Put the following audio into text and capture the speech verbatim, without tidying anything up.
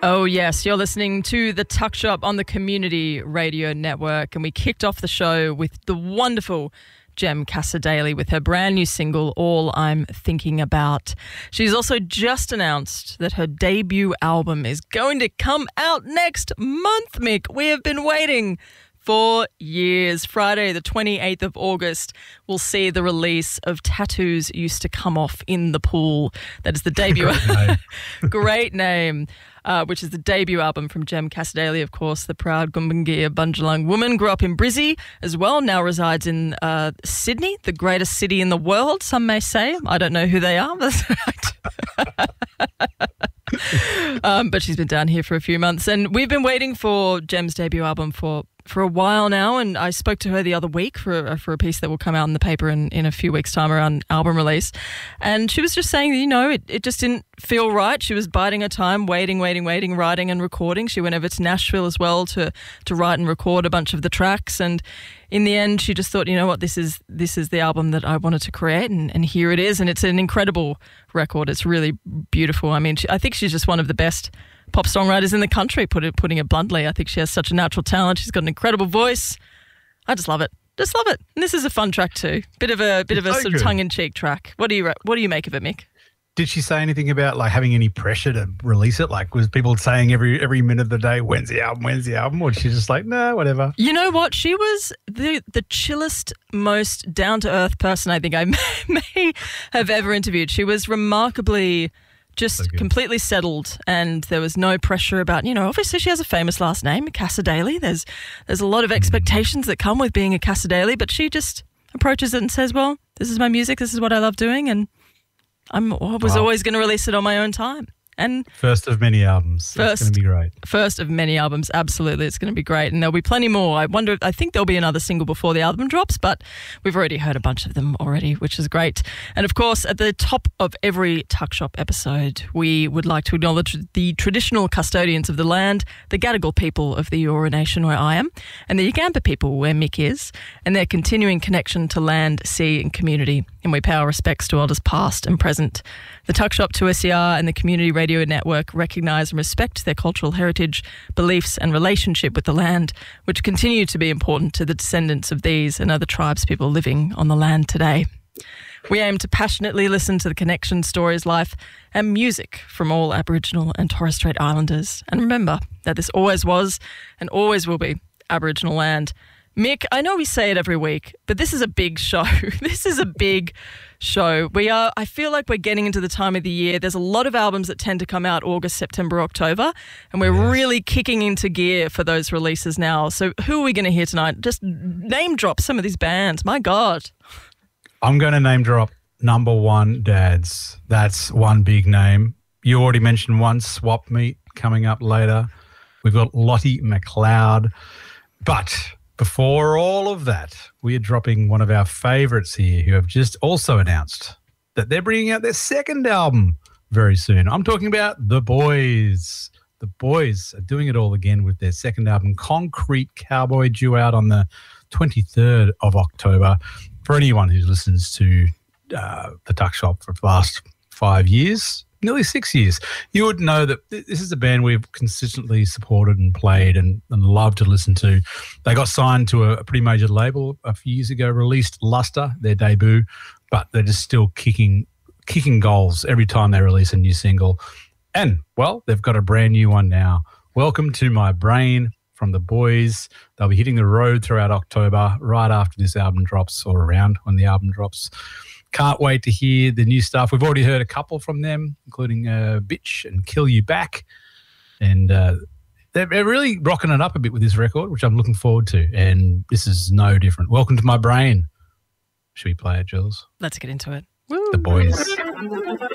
Oh, yes. You're listening to The Tuck Shop on the Community Radio Network. And we kicked off the show with the wonderful Jem Cassar-Daley with her brand new single, All I'm Thinking About. She's also just announced that her debut album is going to come out next month, Mick. We have been waiting for years. Friday, the twenty-eighth of August, we'll see the release of Tattoos Used to Come Off in the Pool. That is the debut. Great name. Great name. Uh, which is the debut album from Jem Cassar-Daley, of course, the proud Gumbaynggirr Bundjalung woman. Grew up in Brizzy as well, now resides in uh, Sydney, the greatest city in the world, some may say. I don't know who they are. That's right. um, but she's been down here for a few months. And we've been waiting for Jem's debut album for for a while now, and I spoke to her the other week for a, for a piece that will come out in the paper in, in a few weeks' time around album release. And she was just saying, you know, it, it just didn't feel right. She was biding her time, waiting, waiting, waiting, writing and recording. She went over to Nashville as well to to write and record a bunch of the tracks. And in the end, she just thought, you know what, this is this is the album that I wanted to create, and, and here it is. And it's an incredible record. It's really beautiful. I mean, she, I think she's just one of the best pop songwriters in the country, put it, putting it bluntly. I think she has such a natural talent. She's got an incredible voice. I just love it. Just love it. And this is a fun track too. Bit of a bit It's of a so sort of good. tongue-in-cheek track. What do you what do you make of it, Mick? Did she say anything about like having any pressure to release it? Like, was people saying every every minute of the day, when's the album, when's the album? Or was she just like, no, whatever? You know what? She was the the chillest, most down-to-earth person I think I may, may have ever interviewed. She was remarkably just So good. completely settled, and there was no pressure about, you know, obviously she has a famous last name, Cassar-Daley. There's there's a lot of expectations that come with being a Cassar-Daley, but she just approaches it and says, well, this is my music, this is what I love doing, and I'm, I was Wow. always going to release it on my own time. And First of many albums. It's First. going to be great. first of many albums, absolutely. It's going to be great. And there'll be plenty more. I wonder, I think there'll be another single before the album drops, but we've already heard a bunch of them already, which is great. And of course, at the top of every Tuck Shop episode, we would like to acknowledge the traditional custodians of the land, the Gadigal people of the Eora Nation, where I am, and the Yugambeh people, where Mick is, and their continuing connection to land, sea and community. And we pay our respects to elders past and present. The Tuck Shop, two S E R and the Community Radio Network recognise and respect their cultural heritage, beliefs and relationship with the land, which continue to be important to the descendants of these and other tribes people living on the land today. We aim to passionately listen to the connection, stories, life and music from all Aboriginal and Torres Strait Islanders. And remember that this always was and always will be Aboriginal land. Mick, I know we say it every week, but this is a big show. This is a big show. We are, I feel like we're getting into the time of the year. There's a lot of albums that tend to come out August, September, October, and we're Yes. really kicking into gear for those releases now. So who are we going to hear tonight? Just name drop some of these bands. My God. I'm going to name drop number one dads. That's one big name. You already mentioned one, Swap Meet, coming up later. We've got Lottie McLeod. But before all of that, we are dropping one of our favourites here who have just also announced that they're bringing out their second album very soon. I'm talking about The Boys. The Boys are doing it all again with their second album, Concrete Cowboy, due out on the twenty-third of October. For anyone who listens to uh, the Tuck Shop for the last five years, nearly six years, you would know that th- this is a band we've consistently supported and played and, and loved to listen to. They got signed to a, a pretty major label a few years ago, released Luster, their debut, but they're just still kicking kicking goals every time they release a new single. And, well, they've got a brand new one now. Welcome to My Brain from The Boys. They'll be hitting the road throughout October, right after this album drops, or around when the album drops. Can't wait to hear the new stuff. We've already heard a couple from them, including uh, Bitch and Kill You Back. And uh, they're, they're really rocking it up a bit with this record, which I'm looking forward to. And this is no different. Welcome to My Brain. Should we play it, Jules? Let's get into it. The Boys.